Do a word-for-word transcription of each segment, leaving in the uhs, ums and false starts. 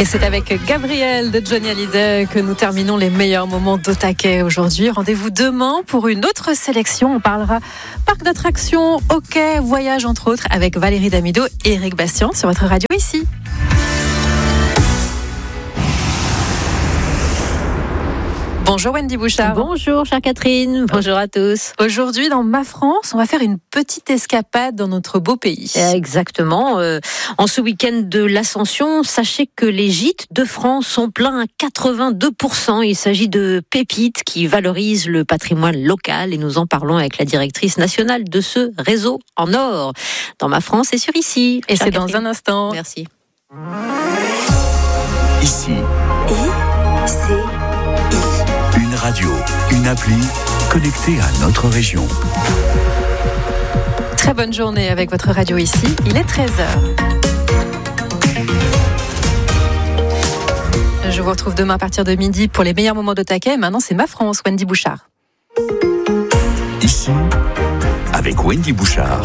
Et c'est avec Gabriel de Johnny Hallyday que nous terminons les meilleurs moments d'Au-Taquet aujourd'hui. Rendez-vous demain pour une autre sélection. On parlera parc d'attractions, hockey, voyage entre autres avec Valérie Damido et Eric Bastien sur votre radio ici. Bonjour Wendy Bouchard. Bonjour chère Catherine, bonjour à tous. Aujourd'hui dans Ma France, on va faire une petite escapade dans notre beau pays. Exactement. Euh, en ce week-end de l'Ascension, sachez que les gîtes de France sont pleins à quatre-vingt-deux pour cent. Il s'agit de pépites qui valorisent le patrimoine local et nous en parlons avec la directrice nationale de ce réseau en or. Dans Ma France et sur Ici. Et c'est Catherine. dans un instant. Merci. Ici. Et c'est Une radio, une appli connectée à notre région. Très bonne journée avec votre radio ici. Il est treize heures. Je vous retrouve demain à partir de midi pour les meilleurs moments d'Au-Taquet. Maintenant, c'est Ma France, Wendy Bouchard. Ici, avec Wendy Bouchard.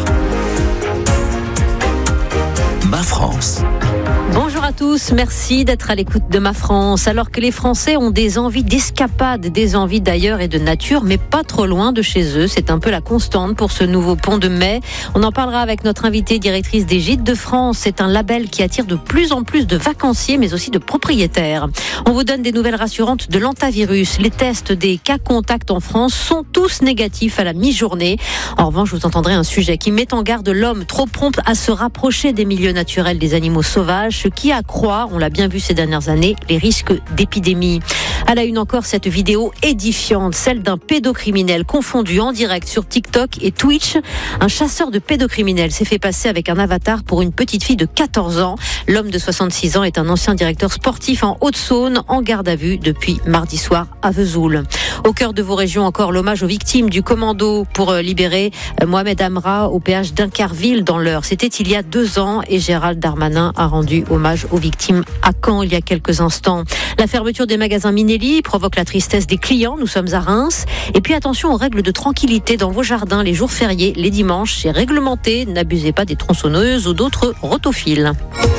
Ma France. Bonjour à tous, merci d'être à l'écoute de Ma France. Alors que les Français ont des envies d'escapade, des envies d'ailleurs et de nature, mais pas trop loin de chez eux. C'est un peu la constante pour ce nouveau pont de mai. On en parlera avec notre invitée directrice des Gîtes de France. C'est un label qui attire de plus en plus de vacanciers, mais aussi de propriétaires. On vous donne des nouvelles rassurantes de l'antavirus. Les tests des cas contacts en France sont tous négatifs à la mi-journée. En revanche, vous entendrez un sujet qui met en garde l'homme trop prompt à se rapprocher des milieux naturels des animaux sauvages, ce qui accroît, on l'a bien vu ces dernières années, les risques d'épidémie. À la une encore, cette vidéo édifiante, celle d'un pédocriminel confondu en direct sur TikTok et Twitch. Un chasseur de pédocriminels s'est fait passer avec un avatar pour une petite fille de quatorze ans. L'homme de soixante-six ans est un ancien directeur sportif en Haute-Saône, en garde à vue depuis mardi soir à Vesoul. Au cœur de vos régions, encore l'hommage aux victimes du commando pour libérer Mohamed Amra au péage d'Incarville dans l'Eure. C'était il y a deux ans et Gérald Darmanin a rendu hommage aux victimes à Caen il y a quelques instants. La fermeture des magasins Minelli provoque la tristesse des clients. Nous sommes à Reims. Et puis attention aux règles de tranquillité dans vos jardins les jours fériés, les dimanches. C'est réglementé. N'abusez pas des tronçonneuses ou d'autres rotophiles.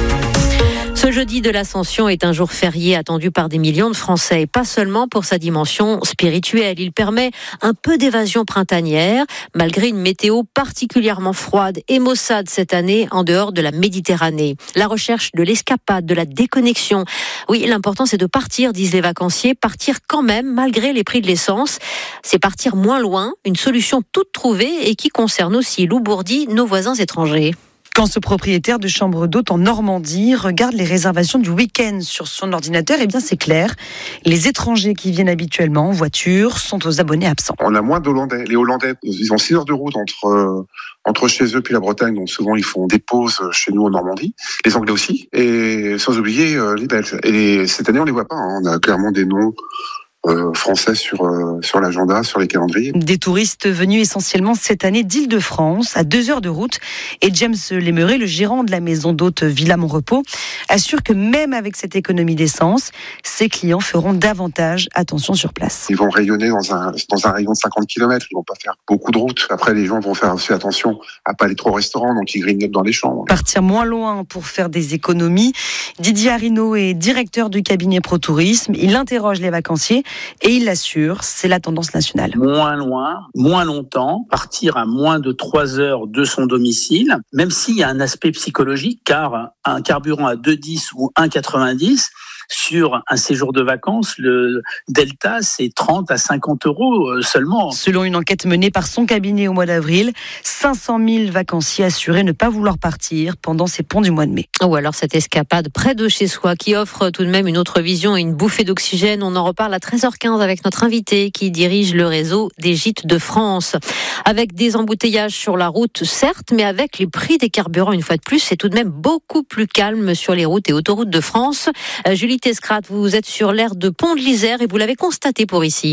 Ce jeudi de l'Ascension est un jour férié attendu par des millions de Français et pas seulement pour sa dimension spirituelle. Il permet un peu d'évasion printanière malgré une météo particulièrement froide et maussade cette année en dehors de la Méditerranée. La recherche de l'escapade, de la déconnexion. Oui, l'important c'est de partir, disent les vacanciers, partir quand même malgré les prix de l'essence. C'est partir moins loin, une solution toute trouvée et qui concerne aussi Loubourdi, nos voisins étrangers. Quand ce propriétaire de chambre d'hôte en Normandie regarde les réservations du week-end sur son ordinateur, eh bien c'est clair. Les étrangers qui viennent habituellement en voiture sont aux abonnés absents. On a moins d'Hollandais. Les Hollandais, ils ont six heures de route entre, euh, entre chez eux puis la Bretagne, donc souvent ils font des pauses chez nous en Normandie. Les Anglais aussi. Et sans oublier euh, les Belges. Et cette année, on les voit pas. Hein. On a clairement des noms Euh, français sur, euh, sur l'agenda, sur les calendriers. Des touristes venus essentiellement cette année d'Île-de-France, à deux heures de route. Et James Lemeray, le gérant de la maison d'hôte Villa Mon Repos, assure que même avec cette économie d'essence, ses clients feront davantage attention sur place. Ils vont rayonner dans un, dans un rayon de cinquante kilomètres, ils vont pas faire beaucoup de routes. Après, les gens vont faire aussi attention à pas aller trop au restaurant, donc ils grignotent dans les chambres. Partir moins loin pour faire des économies. Didier Arinaud est directeur du cabinet Pro Tourisme. Il interroge les vacanciers et il l'assure, c'est la tendance nationale. Moins loin, moins longtemps, partir à moins de trois heures de son domicile, même s'il y a un aspect psychologique, car un carburant à deux virgule dix ou un virgule quatre-vingt-dix, sur un séjour de vacances, le delta, c'est trente à cinquante euros seulement. Selon une enquête menée par son cabinet au mois d'avril, cinq cent mille vacanciers assuraient ne pas vouloir partir pendant ces ponts du mois de mai. Ou alors cette escapade près de chez soi qui offre tout de même une autre vision et une bouffée d'oxygène. On en reparle à treize heures quinze avec notre invité qui dirige le réseau des Gîtes de France. Avec des embouteillages sur la route, certes, mais avec les prix des carburants, une fois de plus, c'est tout de même beaucoup plus calme sur les routes et autoroutes de France. Euh, Julie Tescrat, vous êtes sur l'aire de Pont de l'Isère et vous l'avez constaté pour ici.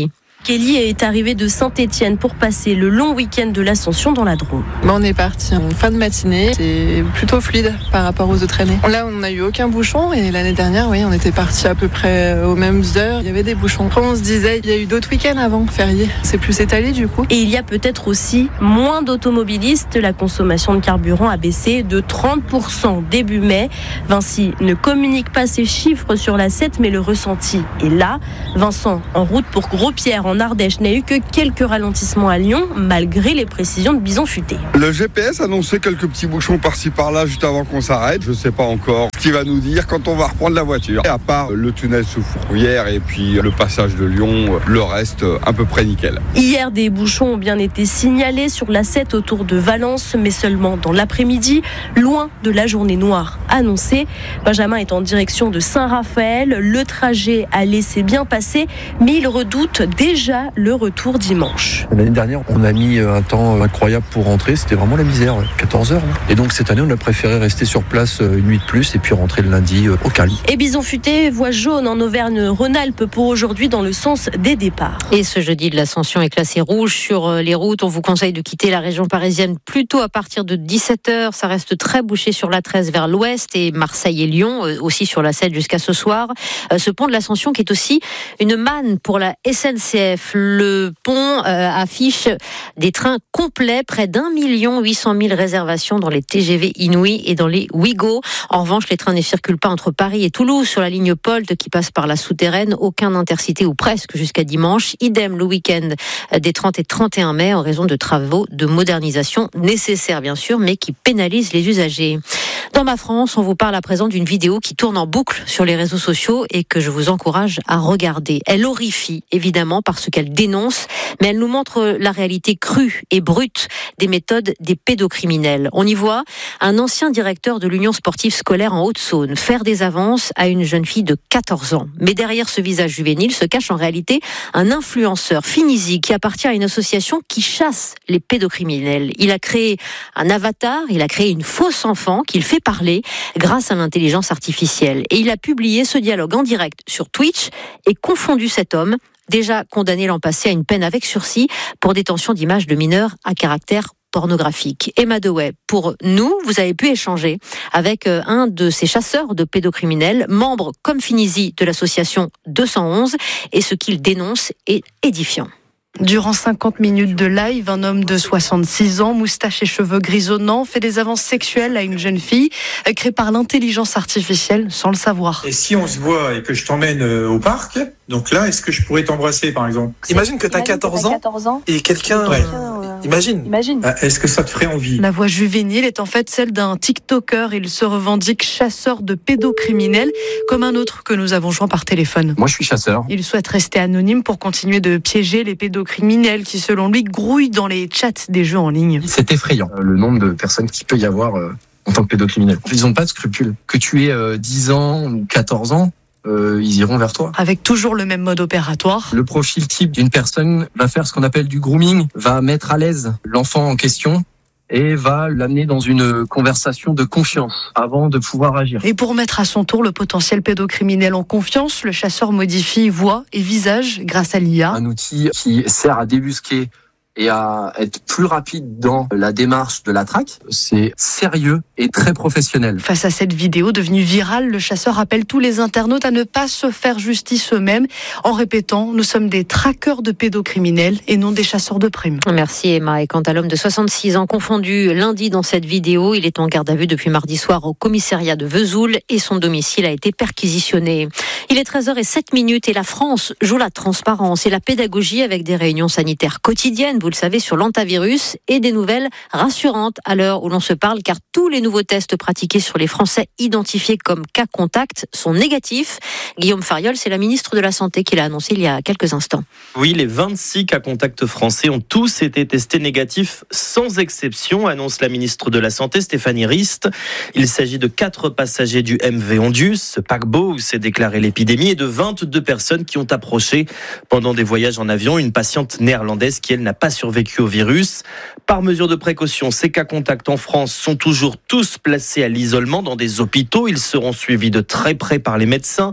Kelly est arrivée de Saint-Étienne pour passer le long week-end de l'Ascension dans la Drôme. Bah, on est parti en fin de matinée, c'est plutôt fluide par rapport aux autres années. Là, on n'a eu aucun bouchon et l'année dernière, oui, on était parti à peu près aux mêmes heures. Il y avait des bouchons. Après, on se disait, il y a eu d'autres week-ends avant, fériés. C'est plus étalé du coup. Et il y a peut-être aussi moins d'automobilistes. La consommation de carburant a baissé de trente pour cent début mai. Vinci ne communique pas ses chiffres sur la sept, mais le ressenti est là. Vincent, en route pour Gros-Pierre en Ardèche, n'a eu que quelques ralentissements à Lyon, malgré les précisions de Bison Futé. Le G P S annonçait quelques petits bouchons par-ci par-là juste avant qu'on s'arrête. Je ne sais pas encore ce qu'il va nous dire quand on va reprendre la voiture. Et à part le tunnel sous Fourvière et puis le passage de Lyon, le reste à peu près nickel. Hier, des bouchons ont bien été signalés sur la sept autour de Valence, mais seulement dans l'après-midi, loin de la journée noire annoncée. Benjamin est en direction de Saint-Raphaël. Le trajet a laissé bien passer, mais il redoute déjà le retour dimanche. L'année dernière, on a mis un temps incroyable pour rentrer. C'était vraiment la misère, quatorze heures. Et donc cette année, on a préféré rester sur place une nuit de plus et puis rentrer le lundi au calme. Et Bison Futé voit jaune en Auvergne-Rhône-Alpes pour aujourd'hui dans le sens des départs. Et ce jeudi de l'Ascension est classé rouge sur les routes. On vous conseille de quitter la région parisienne plutôt à partir de dix-sept heures. Ça reste très bouché sur l'A treize vers l'ouest et Marseille et Lyon aussi sur la sept jusqu'à ce soir. Ce pont de l'Ascension qui est aussi une manne pour la S N C F. Le pont euh, affiche des trains complets, près d'un million huit cent mille réservations dans les T G V Inouï et dans les Ouigo. En revanche, les trains ne circulent pas entre Paris et Toulouse sur la ligne Polt qui passe par la souterraine. Aucun intercité ou presque jusqu'à dimanche. Idem le week-end des trente et trente et un mai en raison de travaux de modernisation nécessaires bien sûr, mais qui pénalisent les usagers. Dans Ma France, on vous parle à présent d'une vidéo qui tourne en boucle sur les réseaux sociaux et que je vous encourage à regarder. Elle horrifie, évidemment, parce qu'elle dénonce, mais elle nous montre la réalité crue et brute des méthodes des pédocriminels. On y voit un ancien directeur de l'Union sportive scolaire en Haute-Saône faire des avances à une jeune fille de quatorze ans. Mais derrière ce visage juvénile se cache en réalité un influenceur, Finizi, qui appartient à une association qui chasse les pédocriminels. Il a créé un avatar, il a créé une fausse enfant qu'il fait parler grâce à l'intelligence artificielle. Et il a publié ce dialogue en direct sur Twitch et confondu cet homme, déjà condamné l'an passé à une peine avec sursis pour détention d'images de mineurs à caractère pornographique. Emma Dewey, pour nous, vous avez pu échanger avec un de ces chasseurs de pédocriminels, membre comme Finizi de l'association deux cent onze, et ce qu'il dénonce est édifiant. Durant cinquante minutes de live, un homme de soixante-six ans, moustache et cheveux grisonnants, fait des avances sexuelles à une jeune fille créée par l'intelligence artificielle sans le savoir. Et si on se voit et que je t'emmène au parc, donc là, est-ce que je pourrais t'embrasser par exemple ? Imagine que tu as quatorze ans et quelqu'un... Ouais. Imagine. Imagine. Ah, est-ce que ça te ferait envie ? La voix juvénile est en fait celle d'un TikToker. Il se revendique chasseur de pédocriminels, comme un autre que nous avons joint par téléphone. Moi, je suis chasseur. Il souhaite rester anonyme pour continuer de piéger les pédocriminels qui, selon lui, grouillent dans les chats des jeux en ligne. C'est effrayant, le nombre de personnes qu'il peut y avoir en tant que pédocriminel. Ils n'ont pas de scrupules. Que tu aies dix ans ou quatorze ans, Euh, ils iront vers toi. Avec toujours le même mode opératoire. Le profil type d'une personne va faire ce qu'on appelle du grooming, va mettre à l'aise l'enfant en question et va l'amener dans une conversation de confiance avant de pouvoir agir. Et pour mettre à son tour le potentiel pédocriminel en confiance, le chasseur modifie voix et visage grâce à l'I A. Un outil qui sert à débusquer et à être plus rapide dans la démarche de la traque. C'est sérieux et très professionnel. Face à cette vidéo devenue virale, le chasseur appelle tous les internautes à ne pas se faire justice eux-mêmes en répétant « Nous sommes des traqueurs de pédocriminels et non des chasseurs de primes ». Merci Emma. Et quant à l'homme de soixante-six ans confondu lundi dans cette vidéo, il est en garde à vue depuis mardi soir au commissariat de Vesoul et son domicile a été perquisitionné. Il est treize heures zéro sept et la France joue la transparence et la pédagogie avec des réunions sanitaires quotidiennes, vous le savez, sur l'antavirus et des nouvelles rassurantes à l'heure où l'on se parle, car tous les nouveaux tests pratiqués sur les Français identifiés comme cas contact sont négatifs. Guillaume Fariol, c'est la ministre de la Santé qui l'a annoncé il y a quelques instants. Oui, les vingt-six cas contacts français ont tous été testés négatifs sans exception, annonce la ministre de la Santé Stéphanie Rist. Il s'agit de quatre passagers du M V Ondius, ce paquebot où s'est déclarée l'épidémie, et de vingt-deux personnes qui ont approché pendant des voyages en avion une patiente néerlandaise qui, elle, n'a pas survécu au virus. Par mesure de précaution, ces cas contacts en France sont toujours tous placés à l'isolement dans des hôpitaux. Ils seront suivis de très près par les médecins.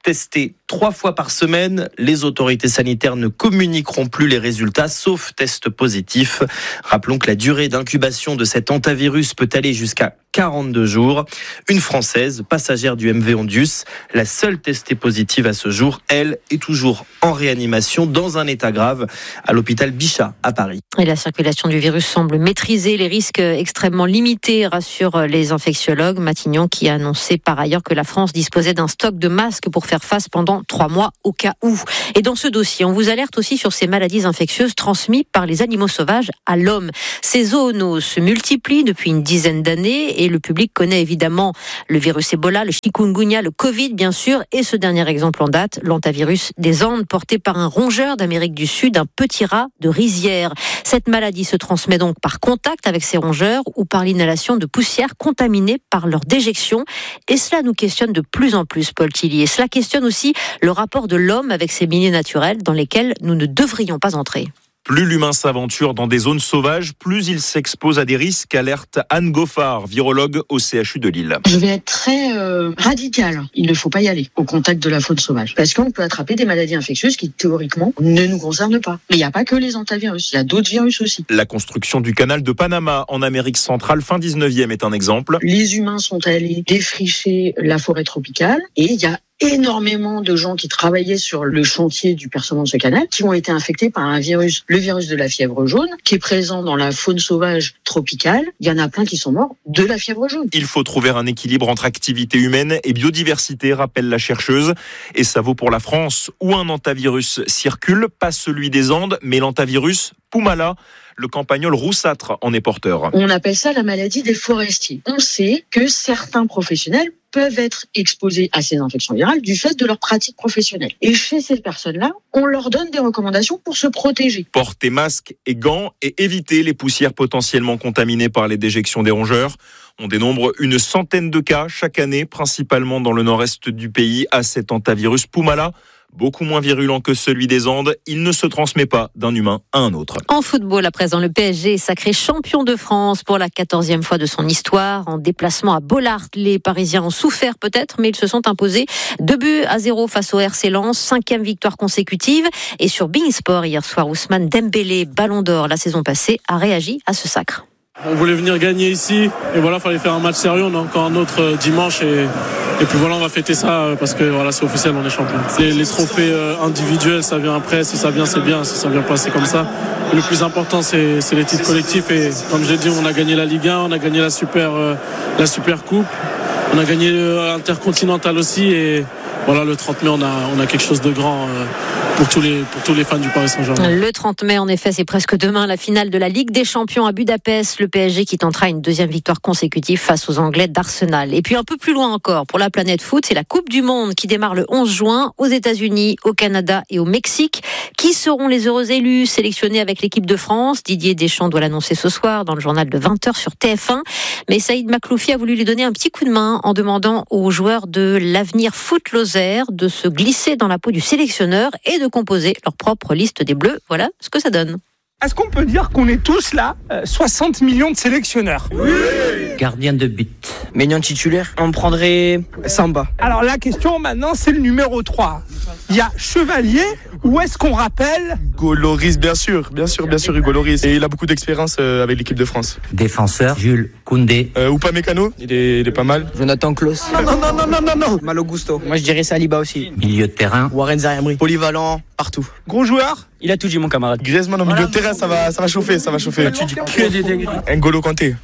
testés trois fois par semaine. Les autorités sanitaires ne communiqueront plus les résultats, sauf test positif. Rappelons que la durée d'incubation de cet hantavirus peut aller jusqu'à quarante-deux jours. Une Française, passagère du M V Ondius, la seule testée positive à ce jour, elle est toujours en réanimation dans un état grave à l'hôpital Bichat à Paris. Et la circulation du virus semble maîtrisée, les risques extrêmement limités, rassurent les infectiologues. Matignon qui a annoncé par ailleurs que la France disposait d'un stock de masques pour faire face pendant trois mois au cas où. Et dans ce dossier, on vous alerte aussi sur ces maladies infectieuses transmises par les animaux sauvages à l'homme. Ces zoonoses se multiplient depuis une dizaine d'années et le public connaît évidemment le virus Ebola, le chikungunya, le Covid bien sûr, et ce dernier exemple en date, l'hantavirus des Andes porté par un rongeur d'Amérique du Sud, un petit rat de rizière. Cette maladie se transmet donc par contact avec ces rongeurs ou par l'inhalation de poussière contaminée par leur déjection. Et cela nous questionne de plus en plus, Paul Tillier. Cela questionne aussi le rapport de l'homme avec ces milieux naturels dans lesquels nous ne devrions pas entrer. Plus l'humain s'aventure dans des zones sauvages, plus il s'expose à des risques, alerte Anne Goffard, virologue au C H U de Lille. Je vais être très euh, radicale. Il ne faut pas y aller au contact de la faune sauvage. Parce qu'on peut attraper des maladies infectieuses qui, théoriquement, ne nous concernent pas. Mais il n'y a pas que les hantavirus, il y a d'autres virus aussi. La construction du canal de Panama en Amérique centrale fin dix-neuvième est un exemple. Les humains sont allés défricher la forêt tropicale et il y a énormément de gens qui travaillaient sur le chantier du percement de ce canal qui ont été infectés par un virus, le virus de la fièvre jaune, qui est présent dans la faune sauvage tropicale. Il y en a plein qui sont morts de la fièvre jaune. Il faut trouver un équilibre entre activité humaine et biodiversité, rappelle la chercheuse. Et ça vaut pour la France où un hantavirus circule, pas celui des Andes, mais l'hantavirus Pumala. Le campagnol roussâtre en est porteur. On appelle ça la maladie des forestiers. On sait que certains professionnels peuvent être exposés à ces infections virales du fait de leur pratique professionnelle. Et chez ces personnes-là, on leur donne des recommandations pour se protéger. Porter masque et gants et éviter les poussières potentiellement contaminées par les déjections des rongeurs. On dénombre une centaine de cas chaque année, principalement dans le nord-est du pays, à cet hantavirus Pumala. Beaucoup moins virulent que celui des Andes, il ne se transmet pas d'un humain à un autre. En football, à présent, le P S G est sacré champion de France pour la quatorzième fois de son histoire. En déplacement à Bollaert, les Parisiens ont souffert peut-être, mais ils se sont imposés deux buts à zéro face au R C Lens, cinquième victoire consécutive. Et sur beIN Sport, hier soir, Ousmane Dembélé, ballon d'or la saison passée, a réagi à ce sacre. On voulait venir gagner ici et voilà, fallait faire un match sérieux. On a encore un autre euh, dimanche et, et puis voilà, on va fêter ça euh, parce que voilà, c'est officiel, on est champion. Les, les trophées euh, individuels, ça vient après. Si ça vient, c'est bien. Si ça vient pas, c'est comme ça. Le plus important, c'est, c'est les titres collectifs et comme j'ai dit, on a gagné la Ligue un, on a gagné la Super, euh, la Super Coupe, on a gagné l'Intercontinental aussi et voilà, le trente mai, on a, on a quelque chose de grand euh, pour tous les, pour tous les fans du Paris Saint-Germain. Le trente mai, en effet, c'est presque demain, la finale de la Ligue des Champions à Budapest. Le P S G qui tentera une deuxième victoire consécutive face aux Anglais d'Arsenal. Et puis un peu plus loin encore, pour la planète foot, c'est la Coupe du Monde qui démarre le onze juin aux États-Unis, au Canada et au Mexique. Qui seront les heureux élus sélectionnés avec l'équipe de France? Didier Deschamps doit l'annoncer ce soir dans le journal de vingt heures sur T F un. Mais Saïd Makloufi a voulu lui donner un petit coup de main en demandant aux joueurs de l'Avenir Foot Lozère de se glisser dans la peau du sélectionneur et de composer leur propre liste des Bleus. Voilà ce que ça donne. Est-ce qu'on peut dire qu'on est tous là, euh, soixante millions de sélectionneurs? Oui. Gardien de but. Maignan titulaire. On prendrait Samba. Alors la question maintenant, c'est le numéro trois. Il y a Chevalier, ou est-ce qu'on rappelle Hugo Lloris, bien sûr, bien sûr, bien sûr Hugo Lloris. Et il a beaucoup d'expérience euh, avec l'équipe de France. Défenseur, Jules Koundé. Euh, Upamecano, il est, il est pas mal. Jonathan Klaus. Non, non, non, non, non, non, non. Malo Gusto. Moi je dirais Saliba aussi. Milieu de terrain. Warren Zaïre-Emery. Polyvalent, partout. Gros joueur. Il a tout dit mon camarade. Griezmann au milieu voilà. de terrain, ça va, ça va chauffer, ça va chauffer. Tu dis que des dingueries. N'Golo Kanté.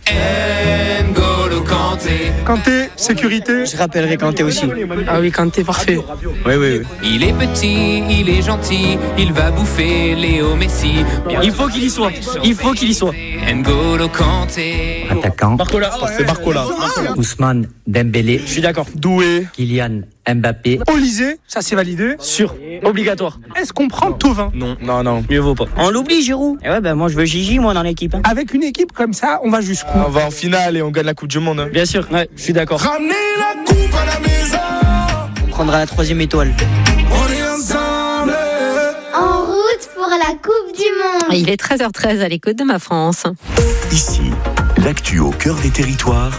N'Golo Kanté. Kanté, sécurité. Je rappellerai Kanté aussi. Ah oui, Kanté, parfait. Oui, oui, oui. Il est petit, il est gentil, il va bouffer Léo Messi. Il faut qu'il y soit. Il faut qu'il y soit. N'Golo Kanté. Attaquant. Barcola. C'est Barcola. Ousmane Dembélé. Je suis d'accord. Doué. Kylian Mbappé. Olysée, ça c'est validé. Sûr. Obligatoire. Est-ce qu'on prend Thauvin? Non, non, non. Mieux vaut pas. On l'oublie, Giroud. Et ouais, ben moi je veux Gigi, moi dans l'équipe. Hein. Avec une équipe comme ça, on va jusqu'où? On va en finale et on gagne la Coupe du Monde. Hein. Bien sûr, ouais, je suis d'accord. Ramenez la coupe à la maison. On prendra la troisième étoile. On est ensemble. En route pour la Coupe du Monde. Il est treize heures treize à l'écoute de Ma France. Ici, l'actu au cœur des territoires,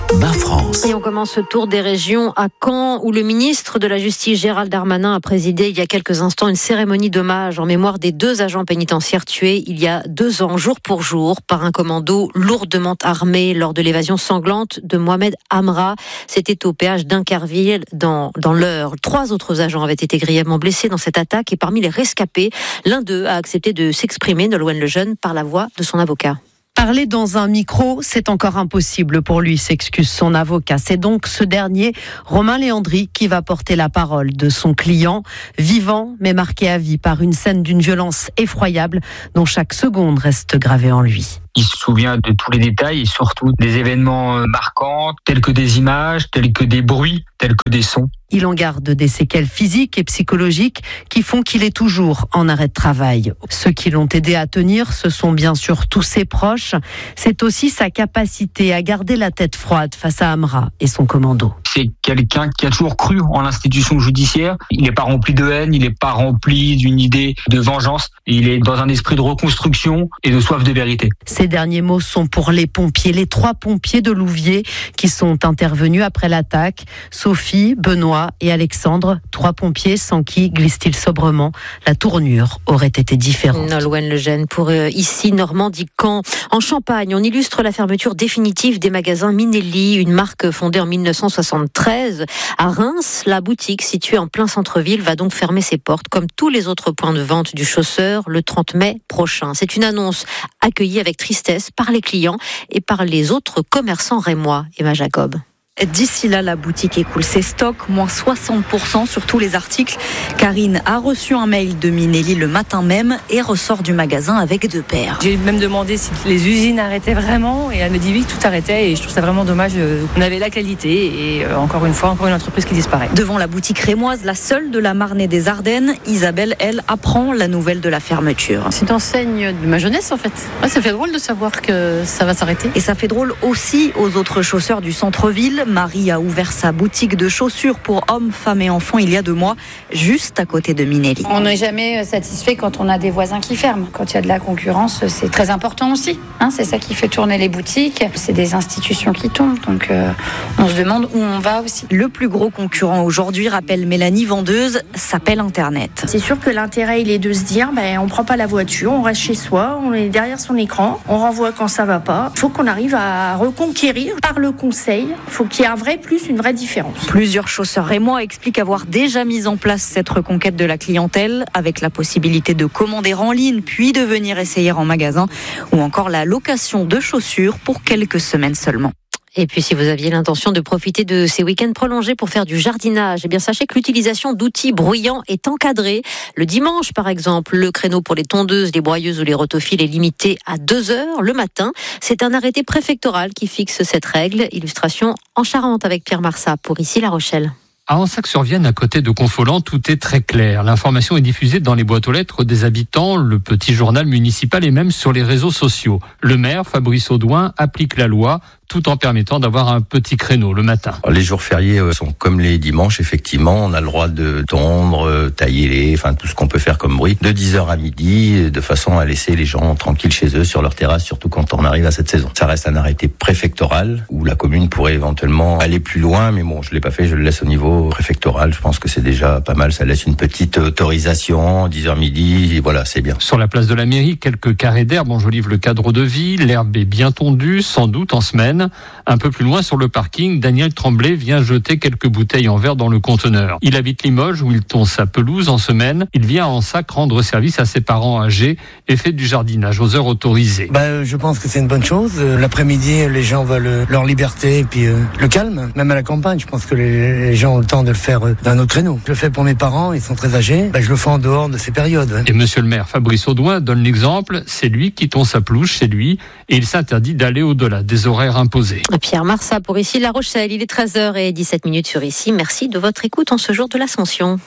Ma France. Et on commence ce tour des régions à Caen, où le ministre de la Justice Gérald Darmanin a présidé il y a quelques instants une cérémonie d'hommage en mémoire des deux agents pénitentiaires tués il y a deux ans, jour pour jour, par un commando lourdement armé lors de l'évasion sanglante de Mohamed Amra. C'était au péage d'Incarville dans, dans l'Eure. Trois autres agents avaient été grièvement blessés dans cette attaque et parmi les rescapés, l'un d'eux a accepté de s'exprimer, Nolwenn Lejeune, par la voix de son avocat. Parler dans un micro, c'est encore impossible pour lui, s'excuse son avocat. C'est donc ce dernier, Romain Léandri, qui va porter la parole de son client, vivant mais marqué à vie par une scène d'une violence effroyable dont chaque seconde reste gravée en lui. Il se souvient de tous les détails et surtout des événements marquants, tels que des images, tels que des bruits, tels que des sons. Il en garde des séquelles physiques et psychologiques qui font qu'il est toujours en arrêt de travail. Ceux qui l'ont aidé à tenir, ce sont bien sûr tous ses proches. C'est aussi sa capacité à garder la tête froide face à Amra et son commando. C'est quelqu'un qui a toujours cru en l'institution judiciaire. Il n'est pas rempli de haine, il n'est pas rempli d'une idée de vengeance. Il est dans un esprit de reconstruction et de soif de vérité. Ces derniers mots sont pour les pompiers, les trois pompiers de Louviers qui sont intervenus après l'attaque. Sophie, Benoît et Alexandre, trois pompiers sans qui, glisse-t-il sobrement, la tournure aurait été différente. Nolwenn Lejeune pour euh, ici Normandie-Caen. En Champagne, on illustre la fermeture définitive des magasins Minelli, une marque fondée en dix-neuf cent soixante-treize. À Reims, la boutique située en plein centre-ville va donc fermer ses portes comme tous les autres points de vente du chausseur le trente mai prochain. C'est une annonce accueillie avec tristesse par les clients et par les autres commerçants rémois. Emma Jacob. D'ici là, la boutique écoule ses stocks, moins soixante pour cent sur tous les articles. Karine a reçu un mail de Minelli le matin même et ressort du magasin avec deux paires. J'ai même demandé si les usines arrêtaient vraiment et elle me dit oui, tout arrêtait et je trouve ça vraiment dommage. On avait la qualité et encore une fois, encore une entreprise qui disparaît. Devant la boutique rémoise, la seule de la Marne et des Ardennes, Isabelle, elle, apprend la nouvelle de la fermeture. C'est une enseigne de ma jeunesse en fait. Ouais, ça fait drôle de savoir que ça va s'arrêter. Et ça fait drôle aussi aux autres chausseurs du centre-ville. Marie a ouvert sa boutique de chaussures pour hommes, femmes et enfants il y a deux mois, juste à côté de Minelli. On n'est jamais satisfait quand on a des voisins qui ferment. Quand il y a de la concurrence, c'est très important aussi. Hein, c'est ça qui fait tourner les boutiques. C'est des institutions qui tombent, donc euh, on se demande où on va aussi. Le plus gros concurrent aujourd'hui, rappelle Mélanie Vendeuse, s'appelle Internet. C'est sûr que l'intérêt, il est de se dire, ben, on ne prend pas la voiture, on reste chez soi, on est derrière son écran, on renvoie quand ça ne va pas. Il faut qu'on arrive à reconquérir par le conseil. Il faut qu'il y ait un vrai plus, une vraie différence. Plusieurs chausseurs rémois expliquent avoir déjà mis en place cette reconquête de la clientèle avec la possibilité de commander en ligne puis de venir essayer en magasin ou encore la location de chaussures pour quelques semaines seulement. Et puis, si vous aviez l'intention de profiter de ces week-ends prolongés pour faire du jardinage, eh bien, sachez que l'utilisation d'outils bruyants est encadrée. Le dimanche, par exemple, le créneau pour les tondeuses, les broyeuses ou les rotophiles est limité à deux heures le matin. C'est un arrêté préfectoral qui fixe cette règle. Illustration en Charente avec Pierre Marsat pour ici La Rochelle. À Ansac-sur-Vienne, à côté de Confolens, tout est très clair. L'information est diffusée dans les boîtes aux lettres des habitants, le petit journal municipal et même sur les réseaux sociaux. Le maire, Fabrice Audouin, applique la loi tout en permettant d'avoir un petit créneau le matin. Les jours fériés sont comme les dimanches, effectivement. On a le droit de tondre, tailler les, enfin tout ce qu'on peut faire comme bruit, de dix heures à midi, de façon à laisser les gens tranquilles chez eux, sur leur terrasse, surtout quand on arrive à cette saison. Ça reste un arrêté préfectoral où la commune pourrait éventuellement aller plus loin, mais bon, je l'ai pas fait, je le laisse au niveau préfectoral. Je pense que c'est déjà pas mal. Ça laisse une petite autorisation, dix heures midi, et voilà, c'est bien. Sur la place de la mairie, quelques carrés d'herbe enjolivent le cadre de vie. L'herbe est bien tondue, sans doute en semaine. Un peu plus loin, sur le parking, Daniel Tremblay vient jeter quelques bouteilles en verre dans le conteneur. Il habite Limoges, où il tond sa pelouse en semaine. Il vient à Ansac rendre service à ses parents âgés et fait du jardinage aux heures autorisées. Bah, je pense que c'est une bonne chose. L'après-midi, les gens veulent leur liberté et puis euh, le calme. Même à la campagne, je pense que les, les gens ont le temps de le faire euh, d'un autre créneau. Je le fais pour mes parents, ils sont très âgés. Bah, je le fais en dehors de ces périodes. Ouais. Et monsieur le maire Fabrice Audouin donne l'exemple. C'est lui qui tond sa pelouse chez lui et il s'interdit d'aller au-delà des horaires imposés. Pierre Marsat pour ici La Rochelle. Il est treize heures dix-sept sur ici. Merci de votre écoute en ce jour de l'Ascension.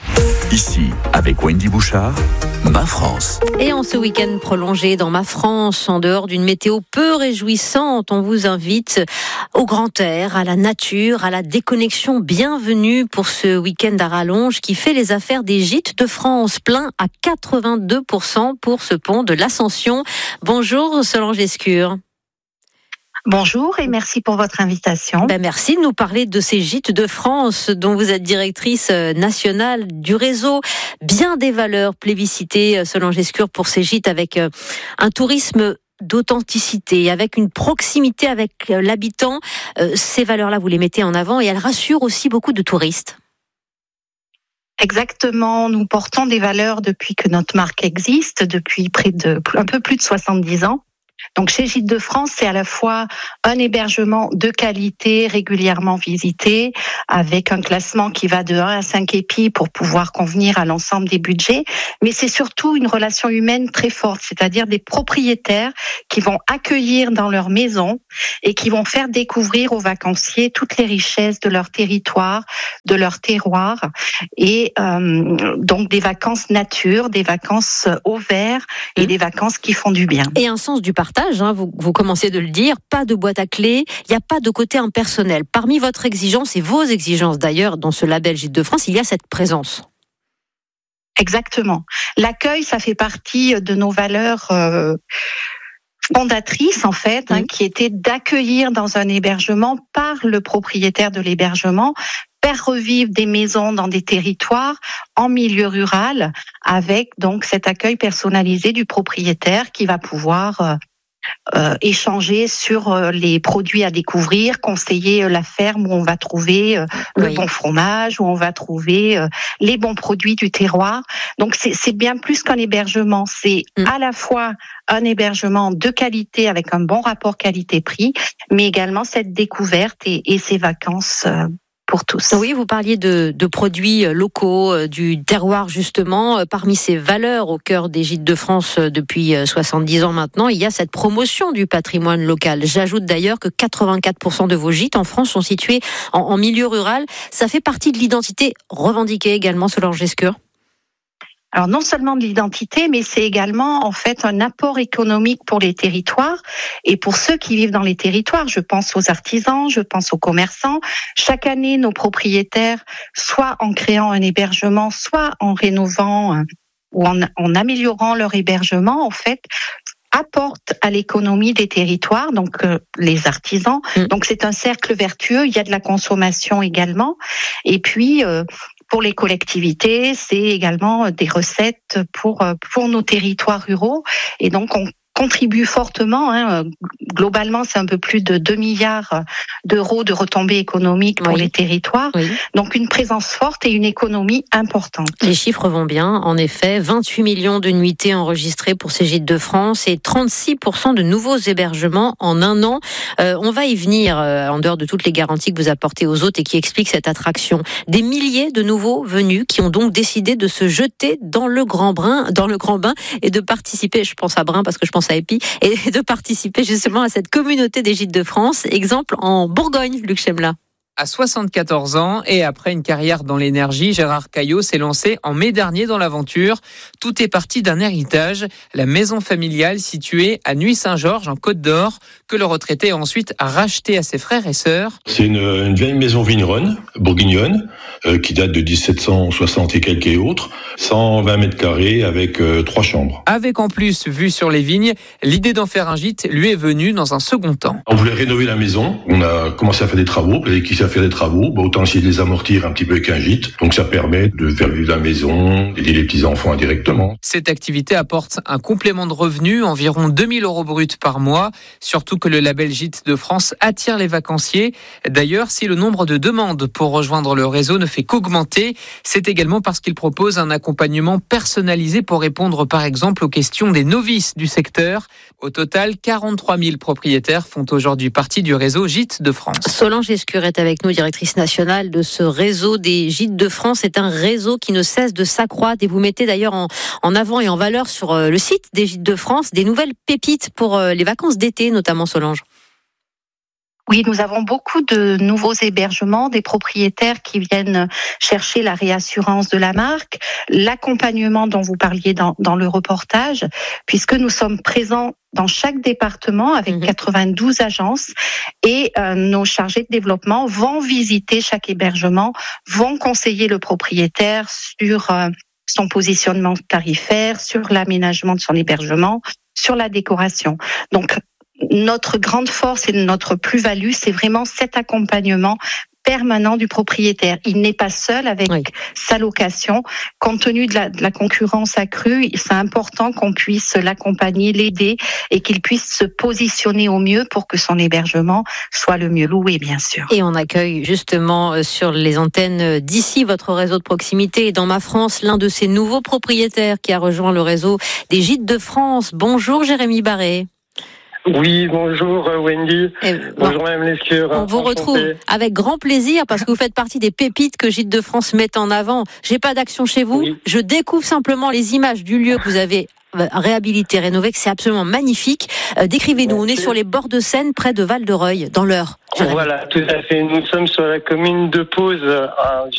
Ici, avec Wendy Bouchard, Ma France. Et en ce week-end prolongé dans Ma France, en dehors d'une météo peu réjouissante, on vous invite au grand air, à la nature, à la déconnexion. Bienvenue pour ce week-end à rallonge qui fait les affaires des gîtes de France, plein à quatre-vingt-deux pour cent pour ce pont de l'Ascension. Bonjour Solange Lescure. Bonjour et merci pour votre invitation. Ben merci de nous parler de ces gîtes de France dont vous êtes directrice nationale du réseau. Bien des valeurs plébiscitées, Solange Escure, pour ces gîtes, avec un tourisme d'authenticité, avec une proximité avec l'habitant. Ces valeurs-là, vous les mettez en avant et elles rassurent aussi beaucoup de touristes. Exactement, nous portons des valeurs depuis que notre marque existe, depuis près de un peu plus de soixante-dix ans. Donc chez Gîtes de France, c'est à la fois un hébergement de qualité régulièrement visité, avec un classement qui va de un à cinq épis pour pouvoir convenir à l'ensemble des budgets, mais c'est surtout une relation humaine très forte, c'est-à-dire des propriétaires qui vont accueillir dans leur maison et qui vont faire découvrir aux vacanciers toutes les richesses de leur territoire, de leur terroir, et euh, donc des vacances nature, des vacances au vert et mmh. des vacances qui font du bien. Et un sens du partage. Hein, vous, vous commencez de le dire, pas de boîte à clés, il n'y a pas de côté impersonnel. Parmi votre exigence et vos exigences d'ailleurs dans ce label Gîtes de France, il y a cette présence. Exactement. L'accueil, ça fait partie de nos valeurs euh, fondatrices en fait, hein, mmh. qui était d'accueillir dans un hébergement par le propriétaire de l'hébergement, faire revivre des maisons dans des territoires en milieu rural, avec donc cet accueil personnalisé du propriétaire qui va pouvoir euh, Euh, échanger sur euh, les produits à découvrir, conseiller euh, la ferme où on va trouver euh, oui. le bon fromage, où on va trouver euh, les bons produits du terroir. Donc c'est, c'est bien plus qu'un hébergement, c'est mmh. à la fois un hébergement de qualité avec un bon rapport qualité-prix, mais également cette découverte et, et ces vacances euh, pour tous. Oui, vous parliez de, de produits locaux, du terroir justement. Parmi ces valeurs au cœur des Gîtes de France depuis soixante-dix ans maintenant, il y a cette promotion du patrimoine local. J'ajoute d'ailleurs que quatre-vingt-quatre pour cent de vos gîtes en France sont situés en, en milieu rural. Ça fait partie de l'identité revendiquée également, Solange Escure. Alors non seulement de l'identité, mais c'est également en fait un apport économique pour les territoires et pour ceux qui vivent dans les territoires. Je pense aux artisans, je pense aux commerçants. Chaque année, nos propriétaires, soit en créant un hébergement, soit en rénovant ou en, en améliorant leur hébergement, en fait, apportent à l'économie des territoires, donc euh, les artisans. Mmh. Donc c'est un cercle vertueux. Il y a de la consommation également. Et puis euh, pour les collectivités, c'est également des recettes pour pour nos territoires ruraux. Et donc, on contribue fortement. Hein. Globalement, c'est un peu plus de deux milliards d'euros de retombées économiques pour oui. les territoires. Oui. Donc, une présence forte et une économie importante. Les chiffres vont bien. En effet, vingt-huit millions de nuitées enregistrées pour ces Gîtes de France et trente-six pour cent de nouveaux hébergements en un an. Euh, on va y venir, euh, en dehors de toutes les garanties que vous apportez aux hôtes et qui expliquent cette attraction. Des milliers de nouveaux venus qui ont donc décidé de se jeter dans le grand bain, dans le grand bain et de participer, je pense à Brin parce que je pense à Épi, et de participer justement à cette communauté des Gîtes de France. Exemple en Bourgogne, Luc Chemla. À soixante-quatorze ans et après une carrière dans l'énergie, Gérard Caillot s'est lancé en mai dernier dans l'aventure. Tout est parti d'un héritage, la maison familiale située à Nuits-Saint-Georges en Côte d'Or, que le retraité a ensuite racheté à ses frères et sœurs. C'est une, une vieille maison vigneronne, bourguignonne, euh, qui date de dix-sept cent soixante et quelques et autres, cent vingt mètres carrés avec euh, trois chambres. Avec en plus vue sur les vignes, l'idée d'en faire un gîte lui est venue dans un second temps. On voulait rénover la maison, on a commencé à faire des travaux, et qui à faire des travaux, bah autant essayer de les amortir un petit peu avec un gîte. Donc ça permet de faire vivre la maison, d'aider les petits-enfants indirectement. Cette activité apporte un complément de revenus, environ deux mille euros bruts par mois, surtout que le label Gîtes de France attire les vacanciers. D'ailleurs, si le nombre de demandes pour rejoindre le réseau ne fait qu'augmenter, c'est également parce qu'il propose un accompagnement personnalisé pour répondre par exemple aux questions des novices du secteur. Au total, quarante-trois mille propriétaires font aujourd'hui partie du réseau Gîtes de France. Solange Escure est avec nous, directrice nationale de ce réseau des Gîtes de France. C'est un réseau qui ne cesse de s'accroître et vous mettez d'ailleurs en, en avant et en valeur sur le site des Gîtes de France des nouvelles pépites pour les vacances d'été, notamment, Solange. Oui, nous avons beaucoup de nouveaux hébergements, des propriétaires qui viennent chercher la réassurance de la marque, l'accompagnement dont vous parliez dans, dans le reportage, puisque nous sommes présents dans chaque département avec mmh. quatre-vingt-douze agences et euh, nos chargés de développement vont visiter chaque hébergement, vont conseiller le propriétaire sur euh, son positionnement tarifaire, sur l'aménagement de son hébergement, sur la décoration. Donc, notre grande force et notre plus-value, c'est vraiment cet accompagnement permanent du propriétaire. Il n'est pas seul avec oui. sa location. Compte tenu de la, de la concurrence accrue, c'est important qu'on puisse l'accompagner, l'aider et qu'il puisse se positionner au mieux pour que son hébergement soit le mieux loué, bien sûr. Et on accueille justement sur les antennes d'ici votre réseau de proximité et dans Ma France, l'un de ces nouveaux propriétaires qui a rejoint le réseau des Gîtes de France. Bonjour Jérémy Barré. Oui, bonjour Wendy. Et bonjour Madame Lescure. On vous retrouve avec grand plaisir parce que vous faites partie des pépites que Gîtes de France met en avant. J'ai pas d'action chez vous. Oui. Je découvre simplement les images du lieu que vous avez réhabilité, rénové, que c'est absolument magnifique. Euh, décrivez-nous, Merci. On est sur les bords de Seine, près de Val-de-Reuil, dans l'Eure. Voilà, tout à fait. Nous sommes sur la commune de Pose,